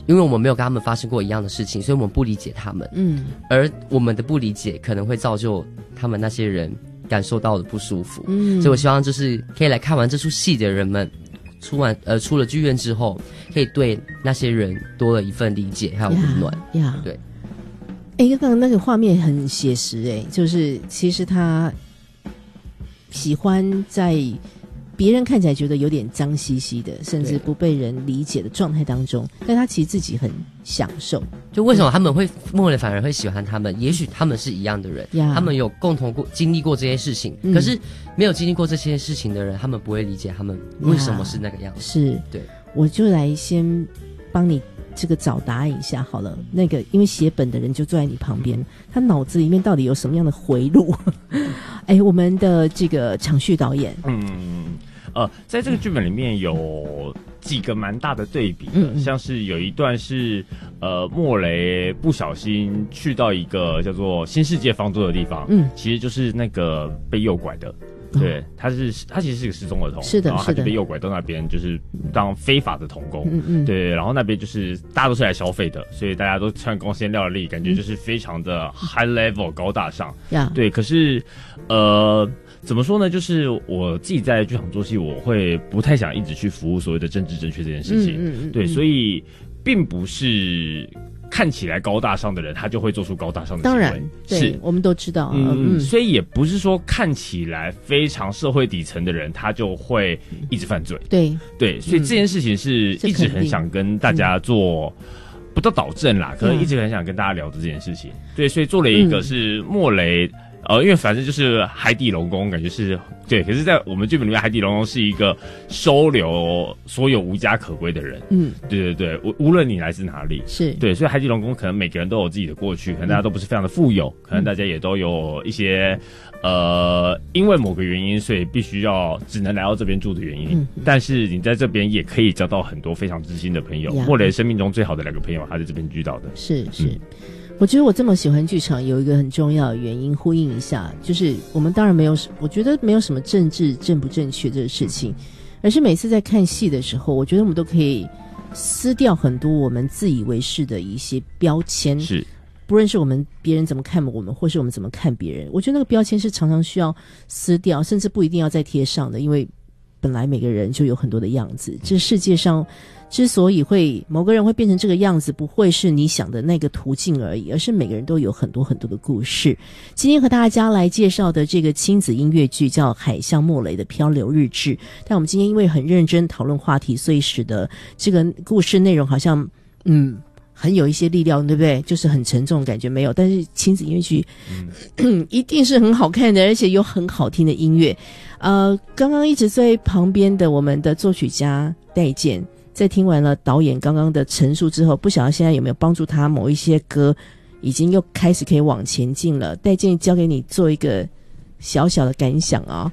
因为我们没有跟他们发生过一样的事情，所以我们不理解他们。而我们的不理解可能会造就他们那些人感受到的不舒服。所以我希望就是可以来看完这出戏的人们，出了剧院之后，可以对那些人多了一份理解还有温暖。对。 刚刚那个画面很写实就是其实他喜欢在别人看起来觉得有点脏兮兮的，甚至不被人理解的状态当中，但他其实自己很享受。 就为什么他们会莫雷反而会喜欢他们？也许他们是一样的人，他们有共同经历过这些事情，可是没有经历过这些事情的人，他们不会理解他们为什么是那个样子。 是， 对， 我就来先帮你这个找答案一下好了。那个因为写本的人就坐在你旁边，他脑子里面到底有什么样的回路？我们的这个场旭导演， 在这个剧本里面有几个蛮大的对比的，像是有一段是莫雷不小心去到一个叫做新世界方舟的地方，其实就是那个被诱拐的。对，他其实是个失踪儿童， 是的， 然后他就被诱拐到那边，就是当非法的童工。对，然后那边就是大家都是来消费的，所以大家都穿光鲜亮丽，感觉就是非常的 high level 高大上。对，可是怎么说呢？就是我自己在剧场做戏，我会不太想一直去服务所谓的政治正确这件事情。对，所以并不是看起来高大上的人，他就会做出高大上的行为。当然， 对，我们都知道。 所以也不是说看起来非常社会底层的人，他就会一直犯罪。对，所以这件事情是一直很想跟大家做。不到导正啦，可能一直很想跟大家聊的这件事情。对，所以做了一个是莫雷。因为反正就是海底龙宫，感觉是对。可是，在我们剧本里面，海底龙宫是一个收留所有无家可归的人。对，无论你来自哪里， 是对。 所以海底龙宫可能每个人都有自己的过去，可能大家都不是非常的富有，可能大家也都有一些因为某个原因，所以必须要只能来到这边住的原因。但是你在这边也可以交到很多非常知心的朋友。莫雷生命中最好的2个朋友，他在这边遇到的。 是。我觉得我这么喜欢剧场有一个很重要的原因，呼应一下，就是我们当然我觉得没有什么政治正不正确这个事情，而是每次在看戏的时候，我觉得我们都可以撕掉很多我们自以为是的一些标签， 是， 不论是别人怎么看我们，或是我们怎么看别人，我觉得那个标签是常常需要撕掉，甚至不一定要再贴上的，因为本来每个人就有很多的样子，这世界上之所以会某个人会变成这个样子，不会是你想的那个途径而已，而是每个人都有很多很多的故事。今天和大家来介绍的这个亲子音乐剧叫《海象莫雷的漂流日志》，但我们今天因为很认真讨论话题，所以使得这个故事内容好像很有一些力量，对不对？就是很沉重，感觉没有。但是亲子音乐剧一定是很好看的，而且有很好听的音乐。刚刚一直在旁边的我们的作曲家戴健，在听完了导演刚刚的陈述之后，不晓得现在有没有帮助他某一些歌已经又开始可以往前进了。戴健交给你做一个小小的感想啊。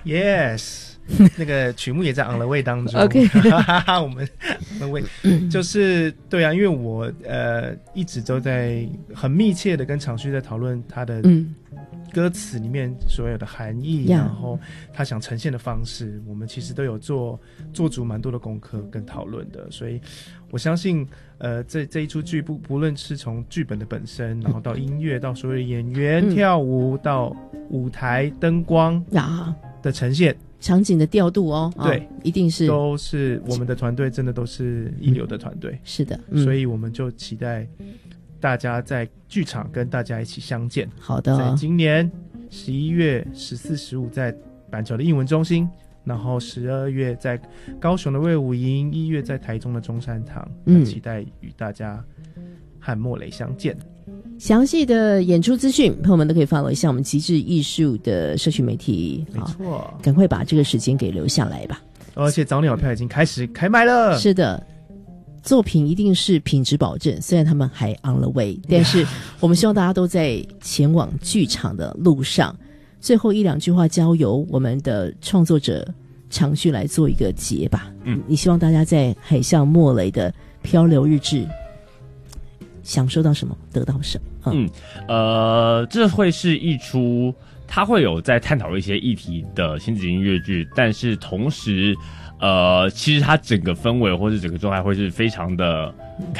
Yes。那个曲目也在 On the Way 当中。 OK， 我们 On the Way 就是对啊，因为我一直都在很密切的跟场旭在讨论他的歌词里面所有的含义，然后他想呈现的方式，我们其实都有做足蛮多的功课跟讨论的，所以我相信这一出剧不论是从剧本的本身，然后到音乐，到所有的演员跳舞，到舞台灯光的呈现。 场景的调度对， 一定是都是我们的团队，真的都是一流的团队。 是的， 所以我们就期待大家在剧场跟大家一起相见。 好的， 在今年11月14、15在板桥的艺文中心，然后12月在高雄的卫武营，1月在台中的中山堂，期待与大家和莫雷相见。 详细的演出资讯，朋友们都可以 follow 一下我们极致艺术的社群媒体。 没错， 赶快把这个时间给留下来吧。 而且早鸟票已经开始开卖了。 是的，作品一定是品质保证，虽然他们还 on the way， 但是我们希望大家都在前往剧场的路上。最后1-2句话交由我们的创作者常旭来做一个结吧。你希望大家在海象莫雷的漂流日志享受到什么，得到什么？ 这会是一出它会有在探讨一些议题的亲子音乐剧，但是同时其实它整个氛围或是整个状态会是非常的